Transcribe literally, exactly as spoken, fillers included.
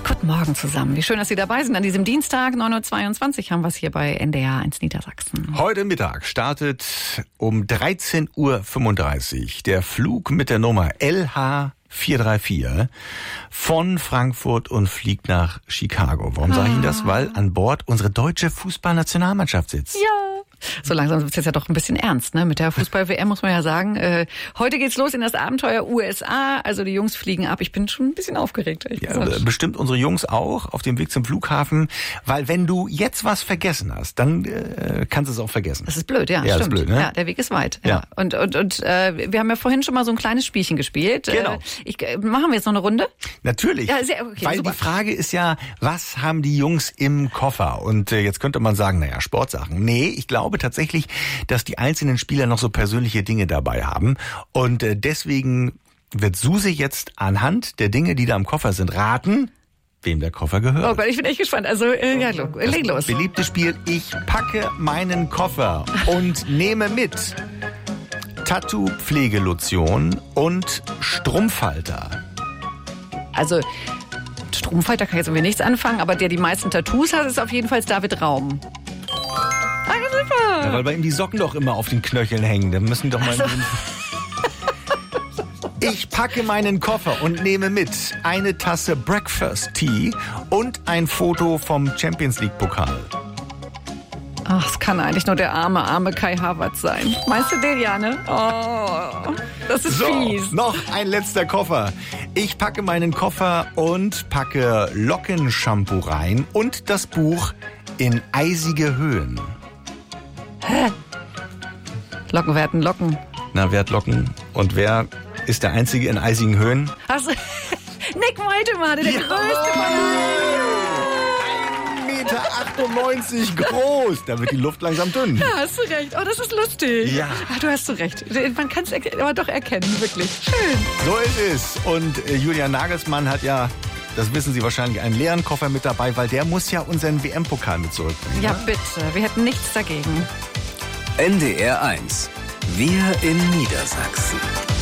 Guten Morgen zusammen. Wie schön, dass Sie dabei sind. An diesem Dienstag, neun Uhr zweiundzwanzig, haben wir es hier bei N D R eins Niedersachsen. Heute Mittag startet um dreizehn Uhr fünfunddreißig der Flug mit der Nummer L H vier drei vier von Frankfurt und fliegt nach Chicago. Warum ah. sage ich Ihnen das? Weil an Bord unsere deutsche Fußballnationalmannschaft sitzt. Ja. So langsam wird es jetzt ja doch ein bisschen ernst, ne? Mit der Fußball-W M muss man ja sagen. Äh, heute geht's los in das Abenteuer U S A. Also die Jungs fliegen ab. Ich bin schon ein bisschen aufgeregt. Ja, bestimmt unsere Jungs auch auf dem Weg zum Flughafen. Weil wenn du jetzt was vergessen hast, dann äh, kannst du es auch vergessen. Das ist blöd, ja, ja stimmt. Das ist blöd, ne? Ja, der Weg ist weit. Ja. Ja. Und und und äh, wir haben ja vorhin schon mal so ein kleines Spielchen gespielt. Genau. Äh, ich, äh, machen wir jetzt noch eine Runde? Natürlich. Ja, sehr, okay, weil super. Die Frage ist ja, was haben die Jungs im Koffer? Und äh, jetzt könnte man sagen, naja, Sportsachen. Nee, ich glaube tatsächlich, dass die einzelnen Spieler noch so persönliche Dinge dabei haben. Und äh, deswegen wird Suse jetzt anhand der Dinge, die da im Koffer sind, raten, wem der Koffer gehört. Oh Gott, ich bin echt gespannt. Also, äh, ja, leg los. Das beliebte Spiel, ich packe meinen Koffer und nehme mit Tattoo-Pflegelotion und Strumpfhalter. Also, Strumpfhalter kann ich jetzt irgendwie nichts anfangen, aber der die meisten Tattoos hat, ist auf jeden Fall David Raum. Ah, super. Ja, weil bei ihm die Socken doch immer auf den Knöcheln hängen. Da müssen doch mal... Also. Ich packe meinen Koffer und nehme mit eine Tasse Breakfast Tea und ein Foto vom Champions League Pokal. Ach, es kann eigentlich nur der arme, arme Kai Havertz sein. Meinst du den, ja, ne? Oh, das ist so, fies. Noch ein letzter Koffer. Ich packe meinen Koffer und packe Lockenshampoo rein und das Buch In eisige Höhen. Hä? Locken, wer hat denn Locken? Na, wer hat Locken? Und wer ist der Einzige in eisigen Höhen? Hast du... Nick Woltemade, der ja. größte von ein Meter achtundneunzig groß. Da wird die Luft langsam dünn. Ja, hast du recht. Oh, das ist lustig. Ja. Ach, du hast du recht. Man kann es aber doch erkennen, wirklich. Schön. So ist es. Und äh, Julian Nagelsmann hat ja... Das wissen Sie wahrscheinlich, einen leeren Koffer mit dabei, weil der muss ja unseren W M-Pokal mit zurückbringen. Ja, bitte. Wir hätten nichts dagegen. N D R eins. Wir in Niedersachsen.